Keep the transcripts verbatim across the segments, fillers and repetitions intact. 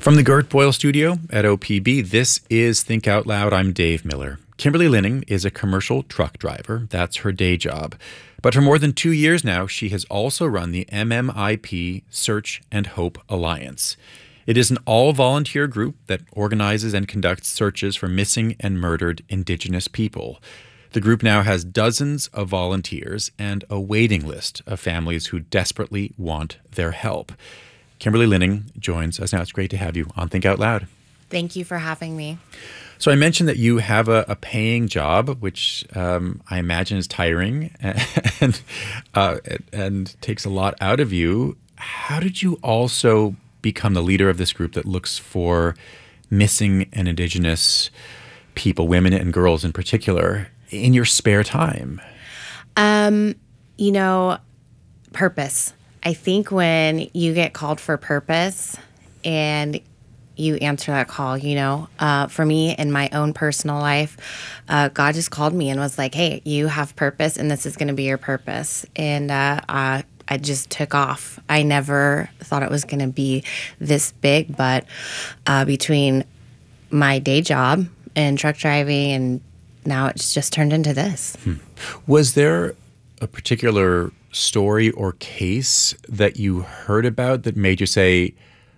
From the Gert Boyle Studio at O P B, this is Think Out Loud. I'm Dave Miller. Kimberly Linning is a commercial truck driver. That's her day job. But for more than two years now, she has also run the M M I P Search and Hope Alliance. It is an all-volunteer group that organizes and conducts searches for missing and murdered Indigenous people. The group now has dozens of volunteers and a waiting list of families who desperately want their help. Kimberly Linning joins us now. It's great to have you on Think Out Loud. Thank you for having me. So I mentioned that you have a, a paying job, which um, I imagine is tiring and uh, and takes a lot out of you. How did you also become the leader of this group that looks for missing and Indigenous people, women and girls in particular, in your spare time? Um, you know, purpose. I think when you get called for purpose and you answer that call, you know, uh, for me in my own personal life, uh, God just called me and was like, hey, you have purpose and this is going to be your purpose. And uh, uh, I just took off. I never thought it was going to be this big, but uh, between my day job and truck driving and now it's just turned into this. Hmm. Was there a particular story or case that you heard about that made you say,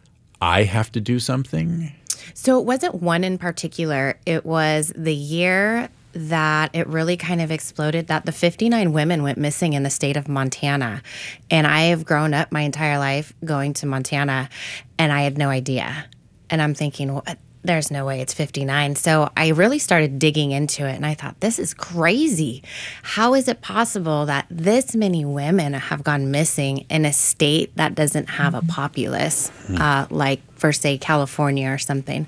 I have to do something? So it wasn't one in particular. It was the year that it really kind of exploded that the fifty-nine women went missing in the state of Montana. And I have grown up my entire life going to Montana and I had no idea. And I'm thinking, well, there's no way it's fifty-nine. So I really started digging into it and I thought, this is crazy. How is it possible that this many women have gone missing in a state that doesn't have a populace, uh, like for say California or something?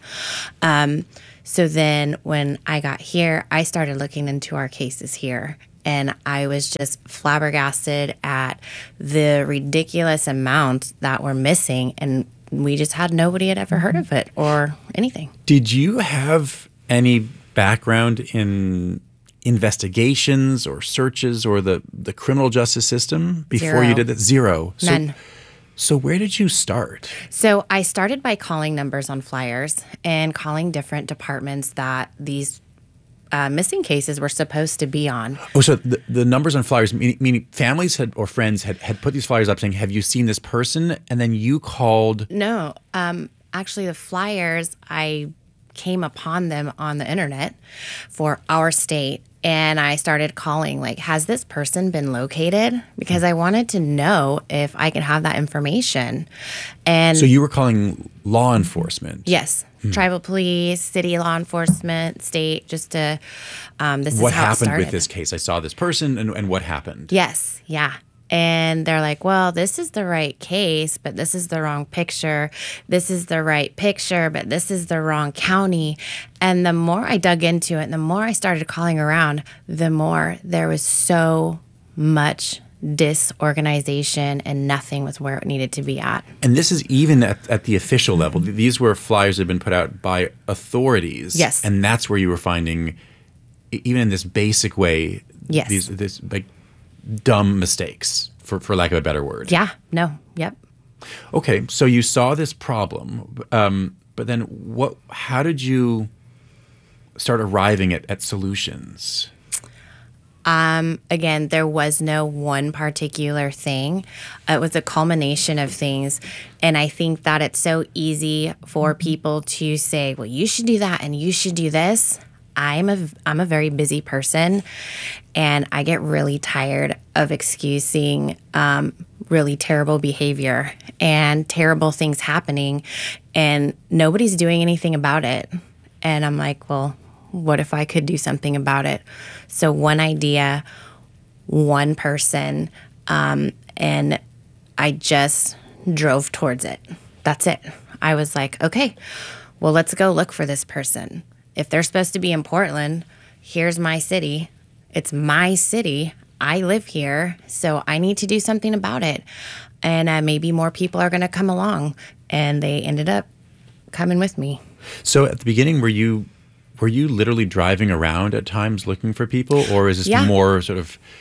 Um, so then when I got here, I started looking into our cases here. And I was just flabbergasted at the ridiculous amount that were missing, and we just had nobody had ever heard of it or anything. Did you have any background in investigations or searches or the, the criminal justice system before Zero. you did that? Zero. So, None. So where did you start? So I started by calling numbers on flyers and calling different departments that these Uh, missing cases were supposed to be on. Oh, so the, the numbers on flyers, meaning, meaning families had or friends had, had put these flyers up saying, have you seen this person? And then you called. No, um, actually the flyers, I came upon them on the internet for our state. And I started calling, like, has this person been located? Because I wanted to know if I could have that information. And So you were calling law enforcement? yes. Hmm. Tribal police, city law enforcement, state, just to, um, this what is how it happened started. with this case? I saw this person and, and what happened? Yes, yeah. And they're like, well, this is the right case, but this is the wrong picture. This is the right picture, but this is the wrong county. And the more I dug into it, and the more I started calling around, the more there was so much disorganization and nothing was where it needed to be at. And this is even at, at the official level. These were flyers that had been put out by authorities. Yes. And that's where you were finding, e- even in this basic way, Yes. these this like dumb mistakes, for, for lack of a better word. Yeah, no, yep. Okay, so you saw this problem, um, but then what? How did you start arriving at, at solutions? Um, again, there was no one particular thing. It was a culmination of things. And I think that it's so easy for people to say, well, you should do that and you should do this. I'm a, I'm a very busy person and I get really tired of excusing um, really terrible behavior and terrible things happening and nobody's doing anything about it. And I'm like, well, what if I could do something about it? So one idea, one person, um, and I just drove towards it. That's it. I was like, okay, well, let's go look for this person. If they're supposed to be in Portland, here's my city. It's my city. I live here, so I need to do something about it. And uh, maybe more people are going to come along. And they ended up coming with me. So at the beginning, were you were you literally driving around at times looking for people, or is this Yeah. more sort of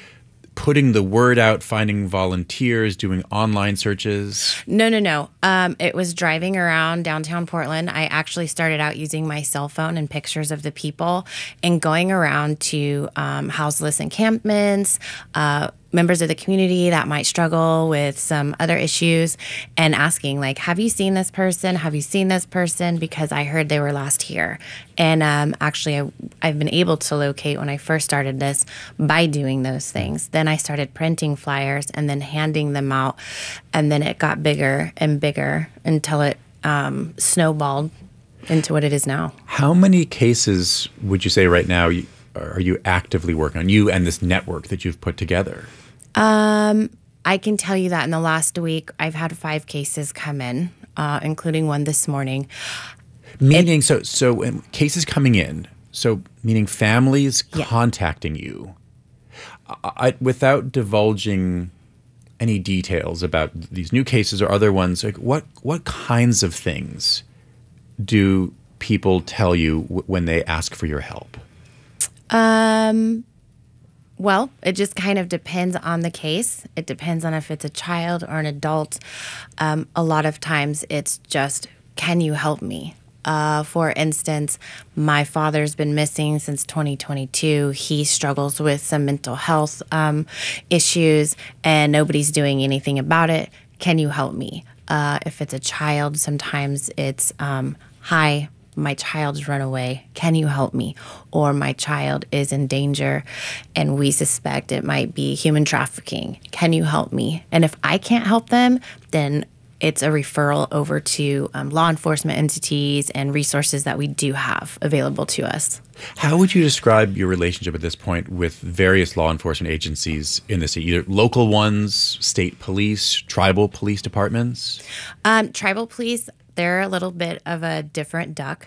putting the word out, finding volunteers, doing online searches? No, no, no. Um, it was driving around downtown Portland. I actually started out using my cell phone and pictures of the people and going around to um, houseless encampments, uh, members of the community that might struggle with some other issues, and asking, like, have you seen this person? Have you seen this person? Because I heard they were last here. And um, actually, I, I've been able to locate when I first started this by doing those things. Then I started printing flyers and then handing them out. And then it got bigger and bigger until it um, snowballed into what it is now. How many cases would you say right now you, are you actively working on, you and this network that you've put together? Um, I can tell you that in the last week, I've had five cases come in, uh, including one this morning. Meaning, it, so so when cases coming in, so meaning families yeah. contacting you, I, without divulging any details about these new cases or other ones, like what what kinds of things do people tell you w- when they ask for your help? Um. Well, it just kind of depends on the case. It depends on if it's a child or an adult. Um, a lot of times it's just, can you help me? Uh, for instance, my father's been missing since twenty twenty-two. He struggles with some mental health um, issues, and nobody's doing anything about it. Can you help me? Uh, if it's a child, sometimes it's, um, hi, my child's run away. Can you help me? Or my child is in danger and we suspect it might be human trafficking. Can you help me? And if I can't help them, then it's a referral over to um, law enforcement entities and resources that we do have available to us. How would you describe your relationship at this point with various law enforcement agencies in the city, either local ones, state police, tribal police departments? Um, tribal police, they're a little bit of a different duck.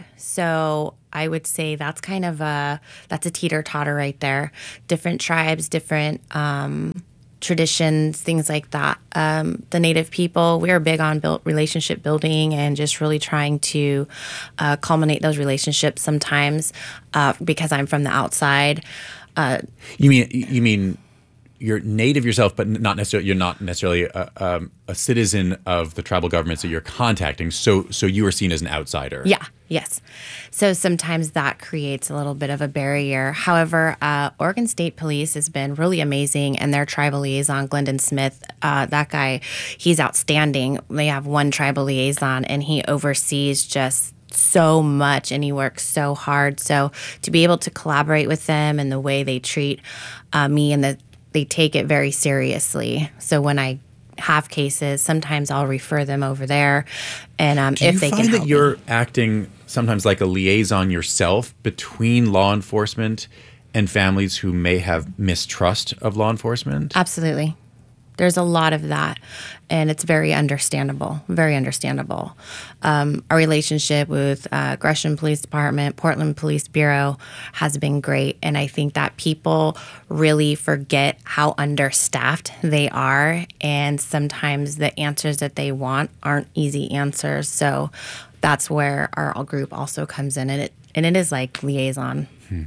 So I would say that's kind of a, that's a teeter-totter right there. Different tribes, different um, traditions, things like that. Um, the Native people, we're big on built relationship building and just really trying to uh, culminate those relationships sometimes uh, because I'm from the outside. Uh, you mean, you mean you're Native yourself, but not necessarily, you're not necessarily a, um, a citizen of the tribal governments that you're contacting. So, so you are seen as an outsider. Yeah. Yes. So sometimes that creates a little bit of a barrier. However, uh, Oregon State Police has been really amazing, and their tribal liaison, Glendon Smith, uh, that guy, he's outstanding. They have one tribal liaison, and he oversees just so much, and he works so hard. So to be able to collaborate with them and the way they treat uh, me, and that they take it very seriously. So when I have cases, sometimes I'll refer them over there, and um, Do if you they find can that help you're me. acting sometimes like a liaison yourself between law enforcement and families who may have mistrust of law enforcement? Absolutely. There's a lot of that, and it's very understandable, very understandable. Um, our relationship with uh, Gresham Police Department, Portland Police Bureau has been great, and I think that people really forget how understaffed they are, and sometimes the answers that they want aren't easy answers. So that's where our group also comes in, and it and it is like liaison. Hmm.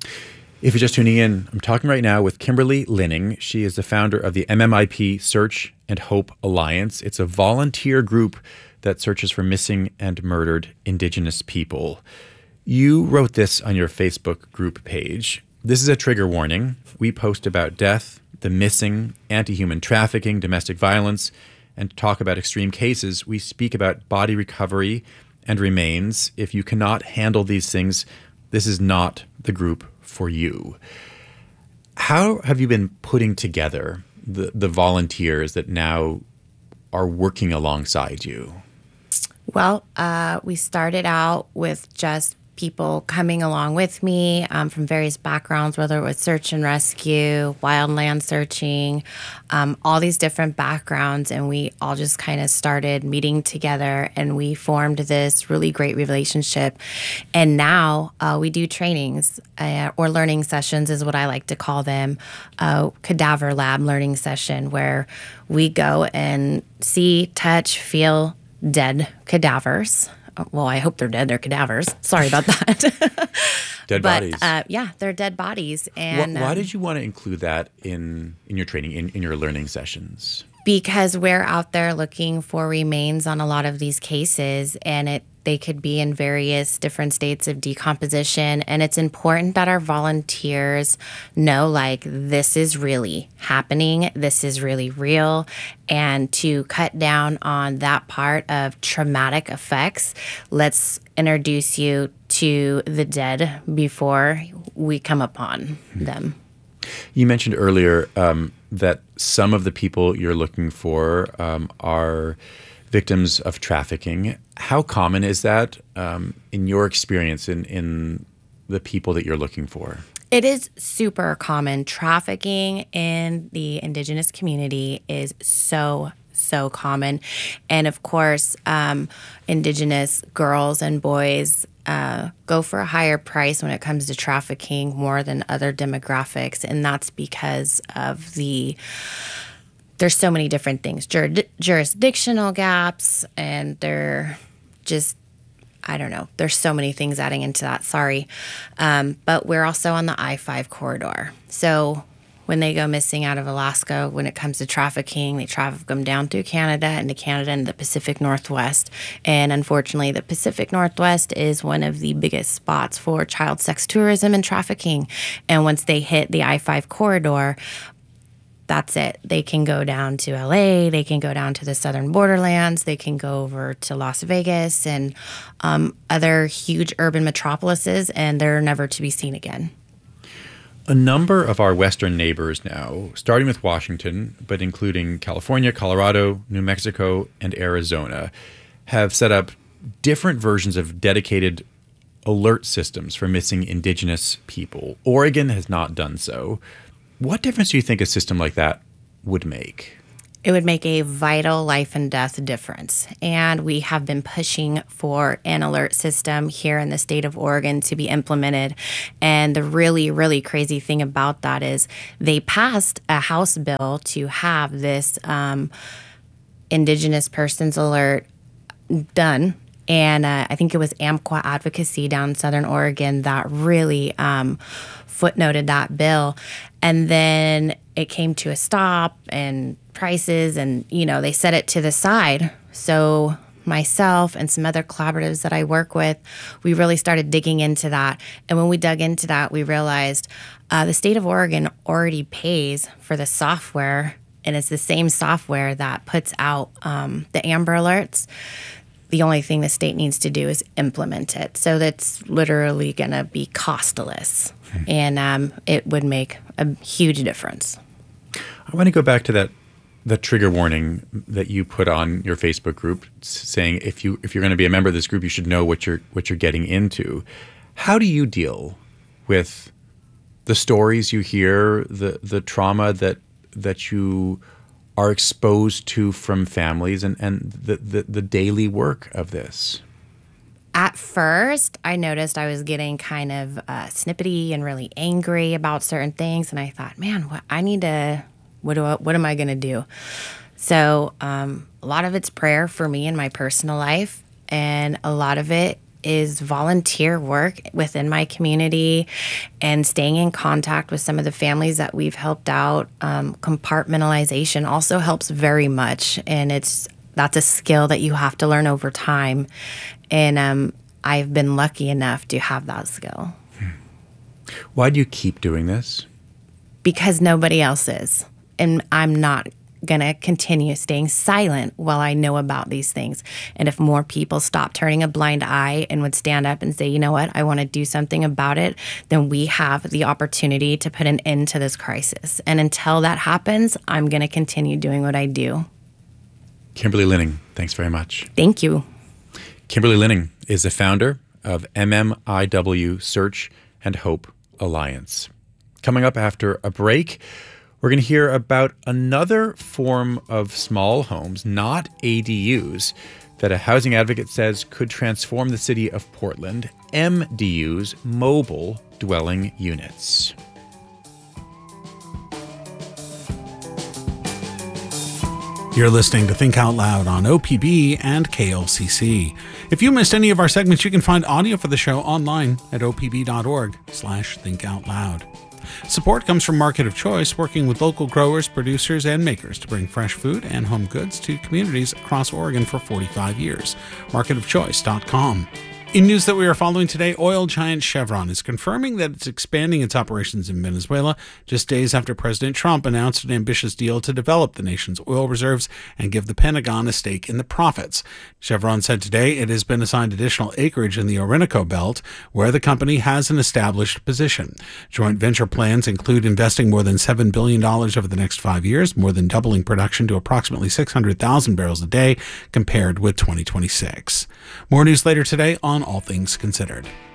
If you're just tuning in, I'm talking right now with Kimberly Linning. She is the founder of the M M I P Search and Hope Alliance. It's a volunteer group that searches for missing and murdered Indigenous people. You wrote this on your Facebook group page. This is a trigger warning. We post about death, the missing, anti-human trafficking, domestic violence, and talk about extreme cases. We speak about body recovery and remains. If you cannot handle these things, this is not the group for you. How have you been putting together the, the volunteers that now are working alongside you? Well, uh, we started out with just people coming along with me um, from various backgrounds, whether it was search and rescue, wildland searching, um, all these different backgrounds. And we all just kind of started meeting together, and we formed this really great relationship. And now uh, we do trainings uh, or learning sessions is what I like to call them, uh, cadaver lab learning session, where we go and see, touch, feel dead cadavers well, I hope they're dead. They're cadavers. Sorry about that. Dead but, bodies. Uh, yeah, they're dead bodies. And why, why um, did you want to include that in, in your training, in, in your learning sessions? Because we're out there looking for remains on a lot of these cases, and it they could be in various different states of decomposition. And it's important that our volunteers know, like, this is really happening, this is really real, and to cut down on that part of traumatic effects, let's introduce you to the dead before we come upon them. You mentioned earlier um, that some of the people you're looking for um, are victims of trafficking. How common is that um, in your experience in, in the people that you're looking for? It is super common. Trafficking in the Indigenous community is so so common. And of course, um, Indigenous girls and boys uh, go for a higher price when it comes to trafficking more than other demographics. And that's because of the, there's so many different things, Jur- jurisdictional gaps, and they're just, I don't know. There's so many things adding into that. Sorry. Um, but we're also on the I five corridor. So when they go missing out of Alaska, when it comes to trafficking, they traffic them down through Canada, into Canada and the Pacific Northwest. And unfortunately, the Pacific Northwest is one of the biggest spots for child sex tourism and trafficking. And once they hit the I five corridor, that's it. They can go down to L A, they can go down to the southern borderlands, they can go over to Las Vegas and um, other huge urban metropolises, and they're never to be seen again. A number of our Western neighbors now, starting with Washington, but including California, Colorado, New Mexico, and Arizona, have set up different versions of dedicated alert systems for missing Indigenous people. Oregon has not done so. What difference do you think a system like that would make? It would make a vital life and death difference. And we have been pushing for an alert system here in the state of Oregon to be implemented. And the really, really crazy thing about that is they passed a House bill to have this um, Indigenous Persons Alert done. And uh, I think it was Amqua Advocacy down in Southern Oregon that really um, footnoted that bill. And then it came to a stop, and prices, and, you know, they set it to the side. So myself and some other collaboratives that I work with, we really started digging into that. And when we dug into that, we realized uh, the state of Oregon already pays for the software, and it's the same software that puts out um, the Amber Alerts. The only thing the state needs to do is implement it. So that's literally going to be costless, hmm. and um, it would make a huge difference. I want to go back to that the trigger warning that you put on your Facebook group, saying if you if you're going to be a member of this group, you should know what you're what you're getting into. How do you deal with the stories you hear, the the trauma that that you are exposed to from families, and, and the, the, the daily work of this? At first, I noticed I was getting kind of uh, snippety and really angry about certain things, and I thought, man, what I need to, what do I, what am I going to do? So um, a lot of it's prayer for me in my personal life, and a lot of it is volunteer work within my community and staying in contact with some of the families that we've helped out. Um, compartmentalization also helps very much, and it's that's a skill that you have to learn over time. And um, I've been lucky enough to have that skill. Why do you keep doing this? Because nobody else is, and I'm not going to continue staying silent while I know about these things. And if more people stop turning a blind eye and would stand up and say, you know what, I want to do something about it, then we have the opportunity to put an end to this crisis. And until that happens, I'm going to continue doing what I do. Kimberly Linning, thanks very much. Thank you. Kimberly Linning is the founder of M M I W Search and Hope Alliance. Coming up after a break, we're going to hear about another form of small homes, not A D Us, that a housing advocate says could transform the city of Portland, M D Us, mobile dwelling units. You're listening to Think Out Loud on O P B and K L C C. If you missed any of our segments, you can find audio for the show online at opb.org slash thinkoutloud. Support comes from Market of Choice, working with local growers, producers, and makers to bring fresh food and home goods to communities across Oregon for forty-five years. market of choice dot com. In news that we are following today, oil giant Chevron is confirming that it's expanding its operations in Venezuela just days after President Trump announced an ambitious deal to develop the nation's oil reserves and give the Pentagon a stake in the profits. Chevron said today it has been assigned additional acreage in the Orinoco Belt, where the company has an established position. Joint venture plans include investing more than seven billion dollars over the next five years, more than doubling production to approximately six hundred thousand barrels a day compared with twenty twenty-six. More news later today on All Things Considered.